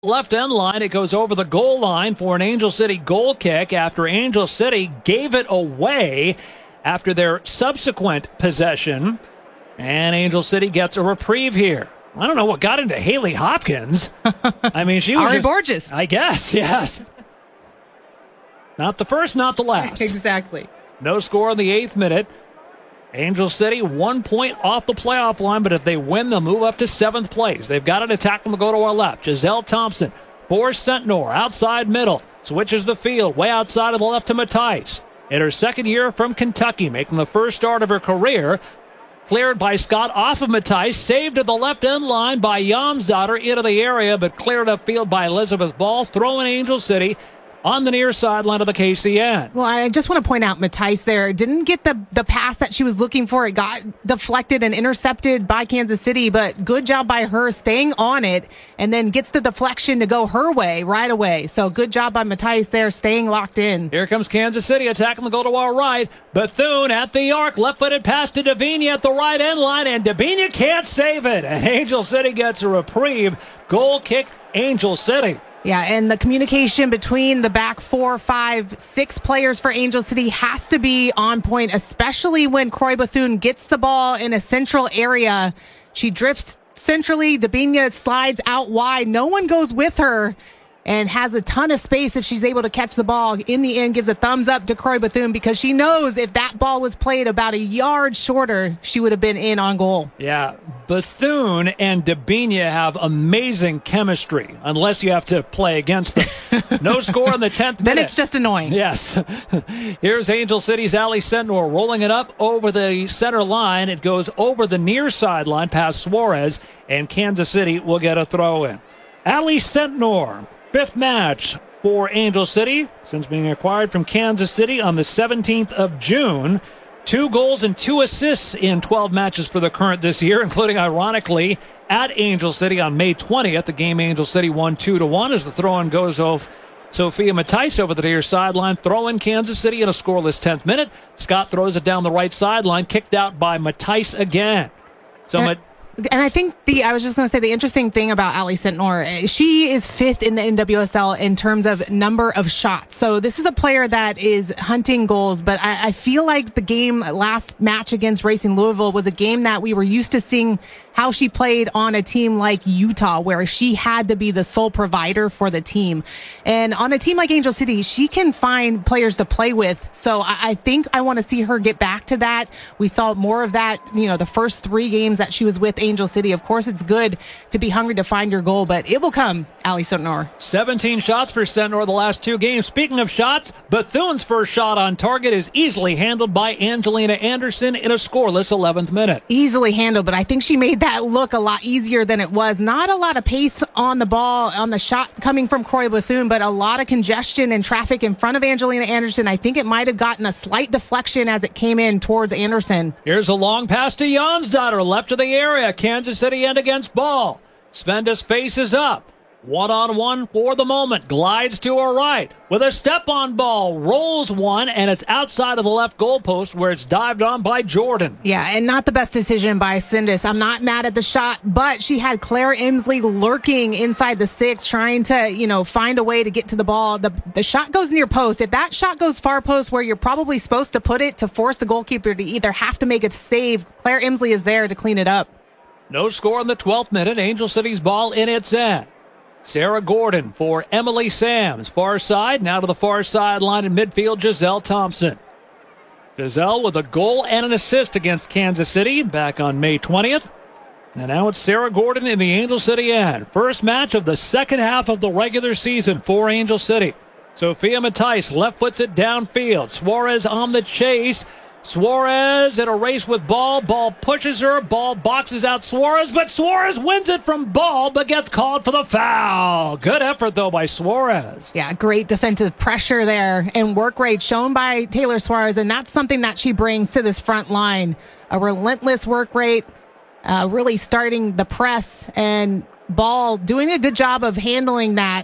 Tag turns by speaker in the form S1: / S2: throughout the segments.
S1: Left end line, it goes over the goal line for an Angel City goal kick after Angel City gave it away after their subsequent possession. And Angel City gets a reprieve here. I don't know what got into Haley Hopkins. I mean, she was
S2: Ari Borges.
S1: I guess, yes. Not the first, not the last.
S2: Exactly.
S1: No score in the 8th minute. Angel City 1 point off the playoff line, but if they win, they'll move up to 7th place. They've got an attack from the go to our left. Giselle Thompson for Centnor, outside middle. Switches the field, way outside of the left to Matthijs. In her second year from Kentucky, making the first start of her career. Cleared by Scott off of Matthijs, saved at the left end line by Jansdotter into the area, but cleared upfield by Elizabeth Ball, throwing Angel City on the near sideline of the KCN.
S2: Well, I just want to point out Matthijs there didn't get the pass that she was looking for. It got deflected and intercepted by Kansas City, but good job by her staying on it and then gets the deflection to go her way right away. So good job by Matthijs there, staying locked in.
S1: Here comes Kansas City attacking the goal to our right. Bethune at the arc, left-footed pass to Davinia at the right end line, and Davinia can't save it. And Angel City gets a reprieve. Goal kick, Angel City.
S2: Yeah, and the communication between the back 4, 5, 6 players for Angel City has to be on point, especially when Croix Bethune gets the ball in a central area. She drifts centrally. Dabinia slides out wide. No one goes with her and has a ton of space if she's able to catch the ball. In the end, gives a thumbs up to Croix Bethune because she knows if that ball was played about a yard shorter, she would have been in on goal.
S1: Yeah, Bethune and Dabinia have amazing chemistry, unless you have to play against them. No score in the 10th minute.
S2: Then it's just annoying.
S1: Yes. Here's Angel City's Allie Centnor rolling it up over the center line. It goes over the near sideline past Suarez, and Kansas City will get a throw in. Allie Centnor, 5th match for Angel City since being acquired from Kansas City on the 17th of June. 2 goals and 2 assists in 12 matches for the Current this year, including, ironically, at Angel City on May 20th. The game Angel City won 2-1 as the throw-in goes off Sophia Matthijs over the near sideline, throwing Kansas City in a scoreless 10th minute. Scott throws it down the right sideline, kicked out by Matthijs again.
S2: And I think I was just going to say the interesting thing about Allie Centnor, she is 5th in the NWSL in terms of number of shots. So this is a player that is hunting goals, but I feel like the game last match against Racing Louisville was a game that we were used to seeing how she played on a team like Utah, where she had to be the sole provider for the team. And on a team like Angel City, she can find players to play with. So I think I want to see her get back to that. We saw more of that, the first 3 games that she was with Angel City. Of course, it's good to be hungry to find your goal, but it will come, Allie Centnor.
S1: 17 shots for Centnor the last 2 games. Speaking of shots, Bethune's first shot on target is easily handled by Angelina Anderson in a scoreless 11th minute.
S2: Easily handled, but I think she made that look a lot easier than it was. Not a lot of pace on the ball, on the shot coming from Croix Bethune, but a lot of congestion and traffic in front of Angelina Anderson. I think it might have gotten a slight deflection as it came in towards Anderson.
S1: Here's a long pass to Jansdotter, left of the area. Kansas City end against ball. Svendas faces up. 1-on-1 for the moment. Glides to her right with a step on ball. Rolls one, and it's outside of the left goalpost where it's dived on by Jordan.
S2: Yeah, and not the best decision by Sindis. I'm not mad at the shot, but she had Claire Emsley lurking inside the 6, trying to, find a way to get to the ball. The shot goes near post. If that shot goes far post where you're probably supposed to put it to force the goalkeeper to either have to make a save, Claire Emsley is there to clean it up.
S1: No score in the 12th minute. Angel City's ball in its end. Sarah Gordon for Emily Sams. Far side, now to the far sideline in midfield, Giselle Thompson. Giselle with a goal and an assist against Kansas City back on May 20th. And now it's Sarah Gordon in the Angel City end. First match of the second half of the regular season for Angel City. Sophia Matthijs left foots it downfield. Suarez on the chase. Suarez in a race with Ball. Ball pushes her. Ball boxes out Suarez, but Suarez wins it from Ball, but gets called for the foul. Good effort, though, by Suarez.
S2: Yeah, great defensive pressure there and work rate shown by Taylor Suarez, and that's something that she brings to this front line. A relentless work rate, really starting the press, and Ball doing a good job of handling that.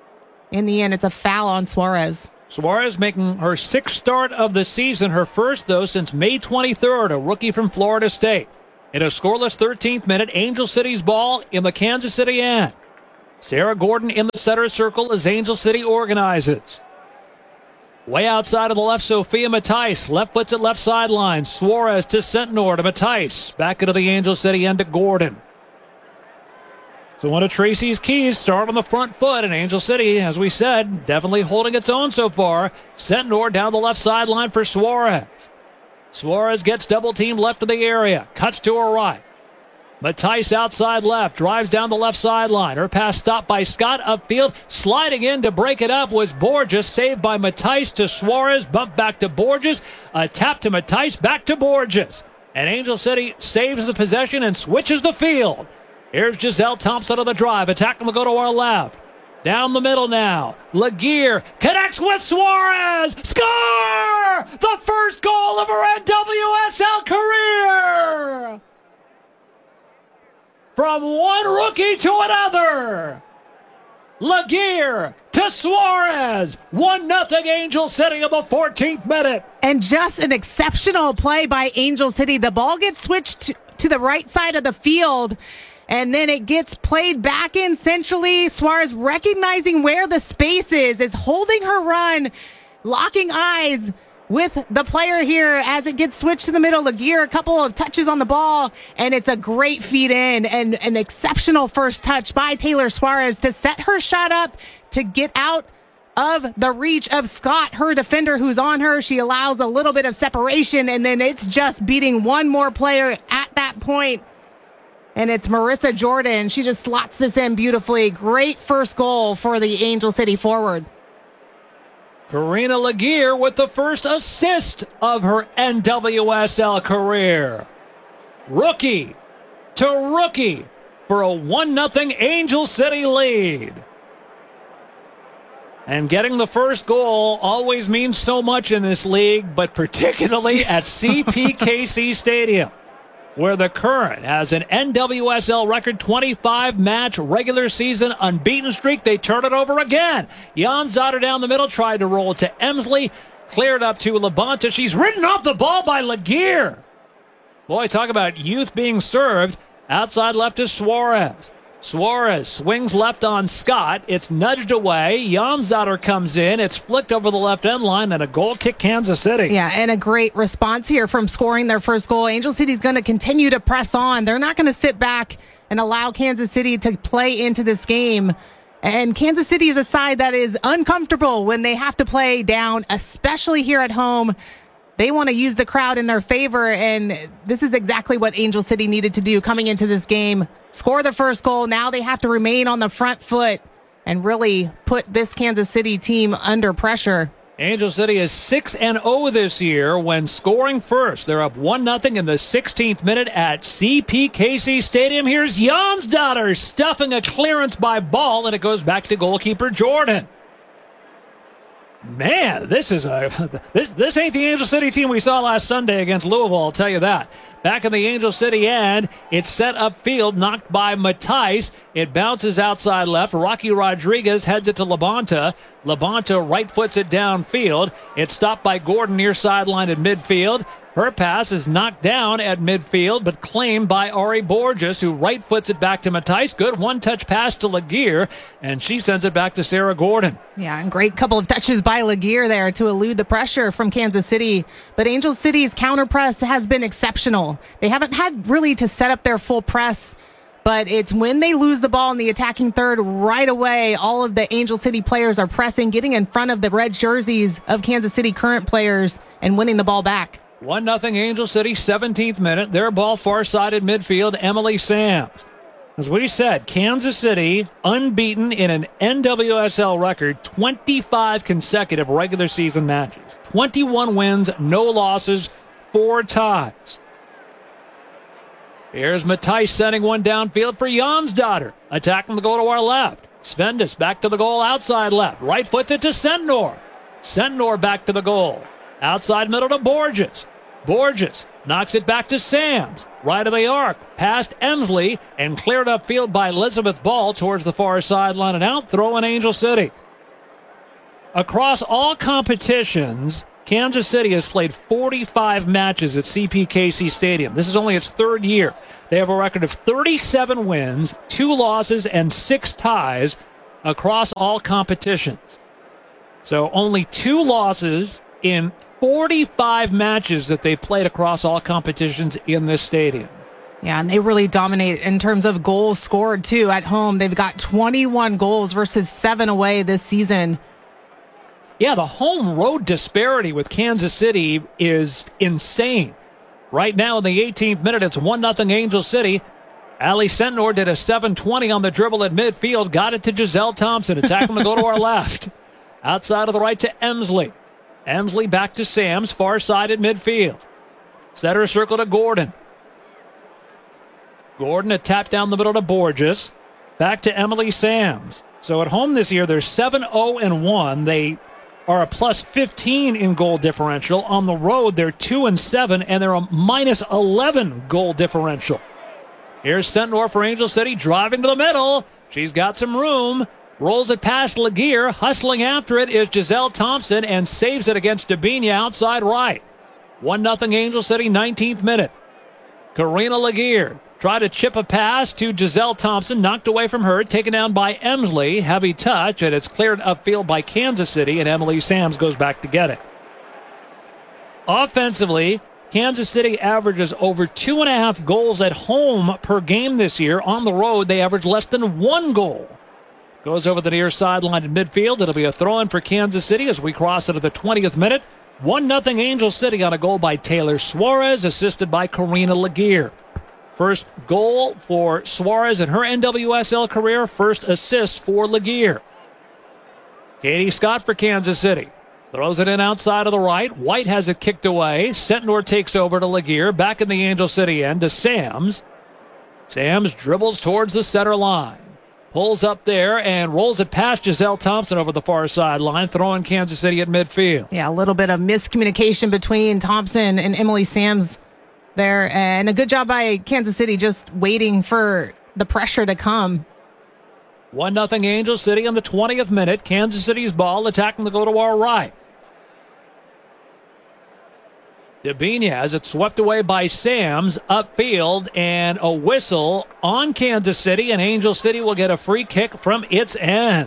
S2: In the end, it's a foul on Suarez.
S1: Suarez making her 6th start of the season, her first, though, since May 23rd, a rookie from Florida State. In a scoreless 13th minute, Angel City's ball in the Kansas City end. Sarah Gordon in the center circle as Angel City organizes. Way outside of the left, Sophia Matthijs. Left foot's at left sideline. Suarez to Sentnor to Matthijs. Back into the Angel City end to Gordon. So one of Tracy's keys, start on the front foot, and Angel City, as we said, definitely holding its own so far. Sentnor down the left sideline for Suarez. Suarez gets double teamed left of the area. Cuts to her right. Matthijs outside left, drives down the left sideline. Her pass stopped by Scott upfield. Sliding in to break it up was Borges. Saved by Matthijs to Suarez. Bump back to Borges. A tap to Matthijs. Back to Borges. And Angel City saves the possession and switches the field. Here's Giselle Thompson on the drive. Attacking will go to our left. Down the middle now. Laguerre connects with Suarez. Score! The first goal of her NWSL career! From one rookie to another. Laguerre to Suarez. 1-0 Angel City in the 14th minute.
S2: And just an exceptional play by Angel City. The ball gets switched to the right side of the field, and then it gets played back in centrally. Suarez, recognizing where the space is holding her run, locking eyes with the player here as it gets switched to the middle. Laguerre, a couple of touches on the ball, and it's a great feed in and an exceptional first touch by Taylor Suarez to set her shot up to get out of the reach of Scott, her defender who's on her. She allows a little bit of separation, and then it's just beating one more player at that point. And it's Marissa Jordan. She just slots this in beautifully. Great first goal for the Angel City forward.
S1: Karina Laguerre with the first assist of her NWSL career. Rookie to rookie for a 1-0 Angel City lead. And getting the first goal always means so much in this league, but particularly at CPKC Stadium, where the Current has an NWSL record 25-match regular season unbeaten streak. They turn it over again. Jan Zotter down the middle, tried to roll it to Emsley. Cleared up to Labonta. She's ridden off the ball by Laguerre. Boy, talk about youth being served. Outside left is Suarez. Suarez swings left on Scott. It's nudged away. Jan Zotter comes in. It's flicked over the left end line, and a goal kick Kansas City.
S2: Yeah, and a great response here from scoring their first goal. Angel City's going to continue to press on. They're not going to sit back and allow Kansas City to play into this game. And Kansas City is a side that is uncomfortable when they have to play down, especially here at home. They want to use the crowd in their favor, and this is exactly what Angel City needed to do coming into this game. Score the first goal. Now they have to remain on the front foot and really put this Kansas City team under pressure.
S1: Angel City is 6-0 this year when scoring first. They're up 1-0 in the 16th minute at CPKC Stadium. Here's Jonsdottir stuffing a clearance by Ball, and it goes back to goalkeeper Jordan. Man, this ain't the Angel City team we saw last Sunday against Louisville, I'll tell you that. Back in the Angel City end, it's set upfield, knocked by Matthijs. It bounces outside left. Rocky Rodriguez heads it to Labonta. Labonta right foots it downfield. It's stopped by Gordon near sideline at midfield. Her pass is knocked down at midfield, but claimed by Ari Borges, who right foots it back to Matthijs. Good one-touch pass to Laguerre, and she sends it back to Sarah Gordon.
S2: Yeah, and great couple of touches by Laguerre there to elude the pressure from Kansas City. But Angel City's counter press has been exceptional. They haven't had really to set up their full press, but it's when they lose the ball in the attacking third right away, all of the Angel City players are pressing, getting in front of the red jerseys of Kansas City Current players and winning the ball back.
S1: 1-0 Angel City, 17th minute. Their ball far side at midfield, Emily Sams. As we said, Kansas City unbeaten in an NWSL record, 25 consecutive regular season matches. 21 wins, no losses, 4 ties. Here's Matthijs sending one downfield for Jonsdottir. Attacking the goal to our left. Svendis back to the goal outside left. Right foots it to Sentnor. Sentnor back to the goal. Outside middle to Borges. Borges knocks it back to Sams. Right of the arc. Past Emsley and cleared upfield by Elizabeth Ball towards the far sideline and out. Throw in Angel City. Across all competitions, Kansas City has played 45 matches at CPKC Stadium. This is only its third year. They have a record of 37 wins, 2 losses, and 6 ties across all competitions. So only 2 losses in 45 matches that they've played across all competitions in this stadium.
S2: Yeah, and they really dominate in terms of goals scored, too, at home. They've got 21 goals versus 7 away this season.
S1: Yeah, the home-road disparity with Kansas City is insane. Right now in the 18th minute, it's 1-0 Angel City. Allie Sentnor did a 720 on the dribble at midfield, got it to Giselle Thompson, attacking the go to our left. Outside of the right to Emsley. Emsley back to Sams, far side at midfield. Center circle to Gordon. Gordon, a tap down the middle to Borges. Back to Emily Sams. So at home this year, they're 7-0-1. They are a plus 15 in goal differential. On the road, they're 2-7, and they're a minus 11 goal differential. Here's Sentnor for Angel City, driving to the middle. She's got some room. Rolls it past Laguerre. Hustling after it is Giselle Thompson and saves it against Dabinia outside right. 1-0 Angel City, 19th minute. Karina Laguerre tried to chip a pass to Giselle Thompson. Knocked away from her. Taken down by Emsley. Heavy touch, and it's cleared upfield by Kansas City, and Emily Sams goes back to get it. Offensively, Kansas City averages over 2.5 goals at home per game this year. On the road, they average less than 1 goal. Goes over the near sideline in midfield. It'll be a throw-in for Kansas City as we cross into the 20th minute. 1-0 Angel City on a goal by Taylor Suarez, assisted by Karina Laguerre. First goal for Suarez in her NWSL career. First assist for Laguerre. Katie Scott for Kansas City. Throws it in outside of the right. White has it kicked away. Sentnor takes over to Laguerre. Back in the Angel City end to Sams. Sams dribbles towards the center line. Pulls up there and rolls it past Giselle Thompson over the far sideline, throwing Kansas City at midfield.
S2: Yeah, a little bit of miscommunication between Thompson and Emily Sams there. And a good job by Kansas City just waiting for the pressure to come.
S1: 1-0 Angel City in the 20th minute. Kansas City's ball attacking the go to our right. Dabinia has it swept away by Sams upfield, and a whistle on Kansas City, and Angel City will get a free kick from its end.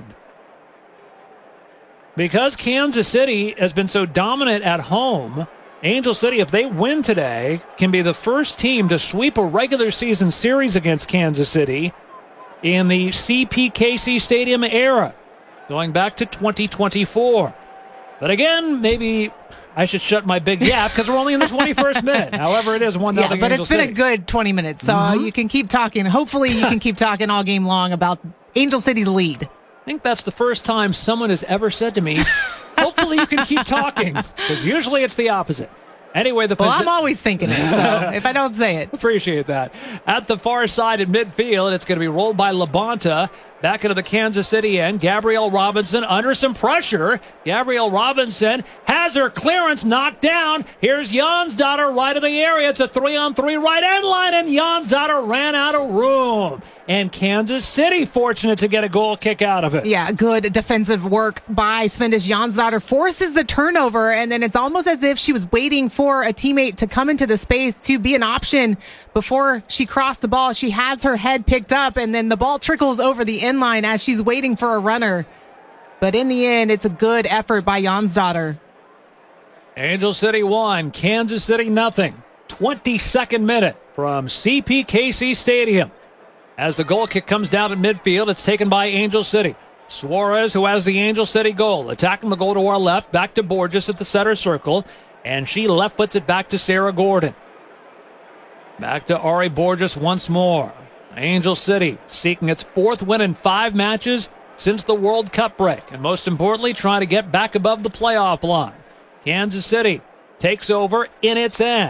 S1: Because Kansas City has been so dominant at home, Angel City, if they win today, can be the first team to sweep a regular season series against Kansas City in the CPKC Stadium era, going back to 2024. But again, maybe I should shut my big yap because we're only in the 21st minute. However, it is 1-0
S2: Yeah, but
S1: Angel
S2: it's been
S1: City.
S2: a good 20 minutes, so you can keep talking. Hopefully you can keep talking all game long about Angel City's lead.
S1: I think that's the first time someone has ever said to me, hopefully you can keep talking, because usually it's the opposite. Anyway,
S2: Well, I'm always thinking it, so if I don't say it.
S1: Appreciate that. At the far side in midfield, it's going to be rolled by Labonta. Back into the Kansas City end. Gabrielle Robinson under some pressure. Gabrielle Robinson has her clearance knocked down. Here's Jonsdottir right of the area. It's a 3-on-3 right end line, and Jonsdottir ran out of room. And Kansas City fortunate to get a goal kick out of it.
S2: Yeah, good defensive work by Svendis Jonsdottir. Forces the turnover, and then it's almost as if she was waiting for a teammate to come into the space to be an option before she crossed the ball. She has her head picked up, and then the ball trickles over the end line as she's waiting for a runner. But in the end, it's a good effort by Jonsdottir.
S1: Angel City 1, Kansas City 0. 22nd minute from CPKC Stadium. As the goal kick comes down at midfield, it's taken by Angel City. Suarez, who has the Angel City goal, attacking the goal to our left, back to Borges at the center circle, and she left foots it back to Sarah Gordon. Back to Ari Borges once more. Angel City seeking its 4th win in 5 matches since the World Cup break, and most importantly, trying to get back above the playoff line. Kansas City takes over in its end.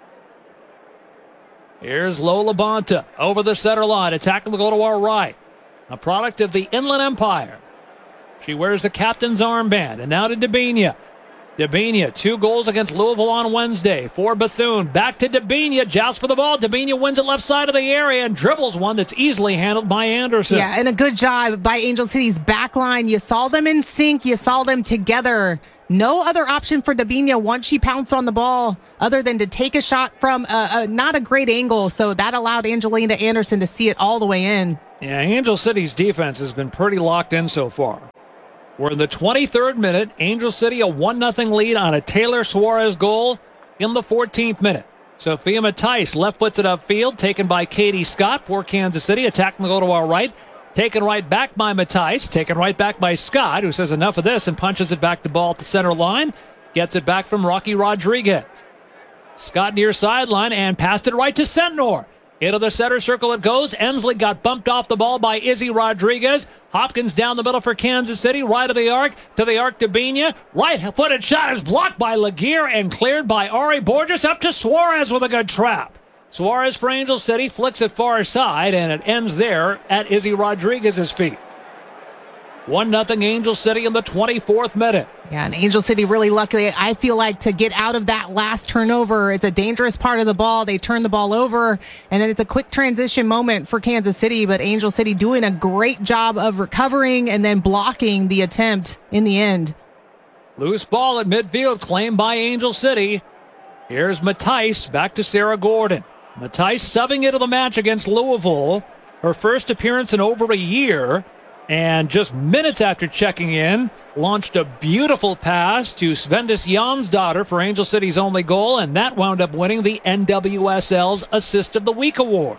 S1: Here's Lola Bonta over the center line, attacking the goal to our right. A product of the Inland Empire. She wears the captain's armband, and now to Dabinia. Dabinia, 2 goals against Louisville on Wednesday for Bethune. Back to Dabinia, jousts for the ball. Dabinia wins it left side of the area and dribbles one that's easily handled by Anderson.
S2: Yeah, and a good job by Angel City's back line. You saw them in sync. You saw them together no other option for Debinha once she pounced on the ball other than to take a shot from not a great angle. So that allowed Angelina Anderson to see it all the way in.
S1: Yeah, Angel City's defense has been pretty locked in so far. We're in the 23rd minute. Angel City a 1-0 lead on a Taylor Suarez goal in the 14th minute. Sophia Matthijs left foots it upfield, taken by Katie Scott for Kansas City, attacking the goal to our right. Taken right back by Matthijs, taken right back by Scott, who says enough of this and punches it back to ball at the center line. Gets it back from Rocky Rodriguez. Scott near sideline and passed it right to Sentnor. Into the center circle it goes. Emsley got bumped off the ball by Izzy Rodriguez. Hopkins down the middle for Kansas City. Right of the arc. To the arc to Bina. Right-footed shot is blocked by Laguerre and cleared by Ari Borges. Up to Suarez with a good trap. Suarez for Angel City. Flicks it far side and it ends there at Izzy Rodriguez's feet. 1-0 Angel City in the 24th minute.
S2: Yeah, and Angel City really lucky, I feel like, to get out of that last turnover. It's a dangerous part of the ball. They turn the ball over, and then it's a quick transition moment for Kansas City, but Angel City doing a great job of recovering and then blocking the attempt in the end.
S1: Loose ball at midfield claimed by Angel City. Here's Matthijs back to Sarah Gordon. Matthijs subbing into the match against Louisville. Her first appearance in over a year. And just minutes after checking in, launched a beautiful pass to Svendis Jansdottir for Angel City's only goal, and that wound up winning the NWSL's Assist of the Week award.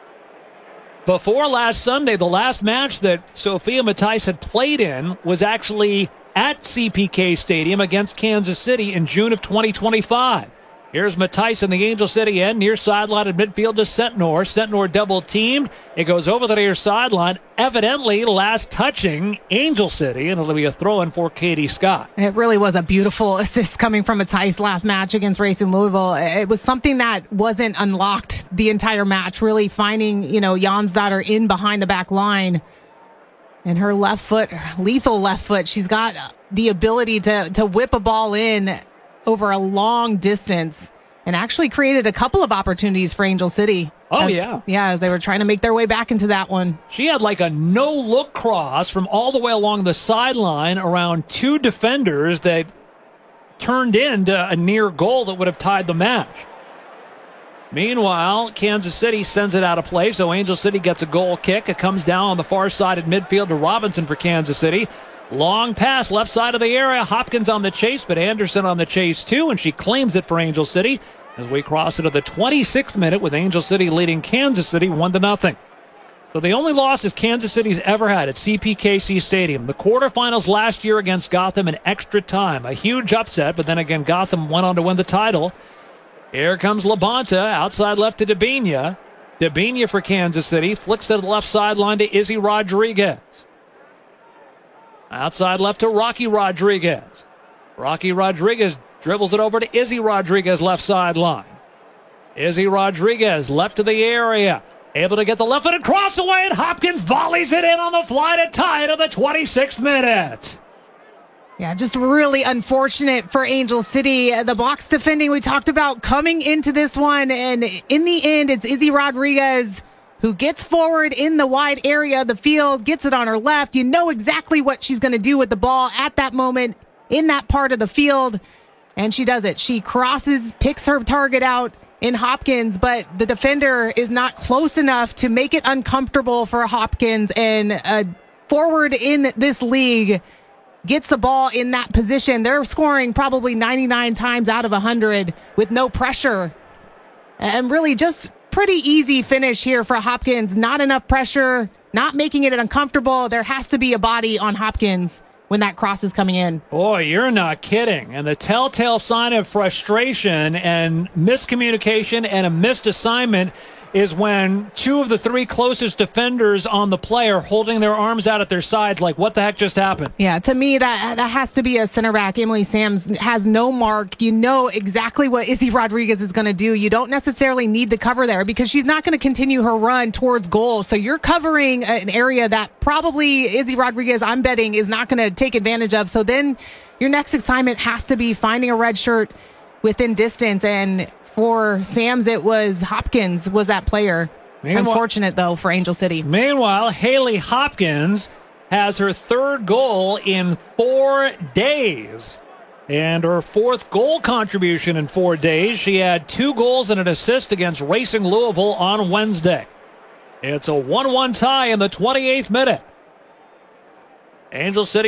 S1: Before last Sunday, the last match that Sophia Matthijs had played in was actually at CPK Stadium against Kansas City in June of 2025. Here's Matthijs in the Angel City end, near sideline at midfield to Sentnor. Sentnor double teamed. It goes over the near sideline, evidently last touching Angel City, and it'll be a throw-in for Katie Scott.
S2: It really was a beautiful assist coming from Matthijs last match against Racing Louisville. It was something that wasn't unlocked the entire match, really finding, Jansdottir in behind the back line. And her left foot, lethal left foot, she's got the ability to whip a ball in over a long distance and actually created a couple of opportunities for Angel City. As they were trying to make their way back into that one.
S1: She had like a no-look cross from all the way along the sideline around two defenders that turned into a near goal that would have tied the match. Meanwhile, Kansas City sends it out of play, so Angel City gets a goal kick. It comes down on the far side at midfield to Robinson for Kansas City. Long pass, left side of the area. Hopkins on the chase, but Anderson on the chase too, and she claims it for Angel City as we cross into the 26th minute with Angel City leading Kansas City 1-0. So the only losses Kansas City's ever had at CPKC Stadium. The quarterfinals last year against Gotham in extra time. A huge upset, but then again, Gotham went on to win the title. Here comes Labonta, outside left to Debinha. Debinha for Kansas City, flicks to the left sideline to Izzy Rodriguez. Outside left to Rocky Rodriguez. Rocky Rodriguez dribbles it over to Izzy Rodriguez, left sideline. Izzy Rodriguez left to the area. Able to get the left-footed cross away, and Hopkins volleys it in on the fly to tie it in the 26th minute.
S2: Yeah, just really unfortunate for Angel City. The box defending we talked about coming into this one, and in the end, it's Izzy Rodriguez who gets forward in the wide area of the field, gets it on her left. You know exactly what she's going to do with the ball at that moment in that part of the field, and she does it. She crosses, picks her target out in Hopkins, but the defender is not close enough to make it uncomfortable for Hopkins, and forward in this league gets the ball in that position. They're scoring probably 99 times out of 100 with no pressure, and really just pretty easy finish here for Hopkins. Not enough pressure, not making it uncomfortable. There has to be a body on Hopkins when that cross is coming in.
S1: Boy, you're not kidding. And the telltale sign of frustration and miscommunication and a missed assignment is when two of the three closest defenders on the play are holding their arms out at their sides like, what the heck just happened?
S2: Yeah, to me, that has to be a center back. Emily Sams has no mark. You know exactly what Izzy Rodriguez is going to do. You don't necessarily need the cover there because she's not going to continue her run towards goal. So you're covering an area that probably Izzy Rodriguez, I'm betting, is not going to take advantage of. So then your next assignment has to be finding a red shirt within distance, and for Sams, it was Hopkins was that player. Unfortunate, though, for Angel City.
S1: Meanwhile, Haley Hopkins has her third goal in 4 days And her 4th goal contribution in 4 days. She had 2 goals and an assist against Racing Louisville on Wednesday. It's a 1-1 tie in the 28th minute. Angel City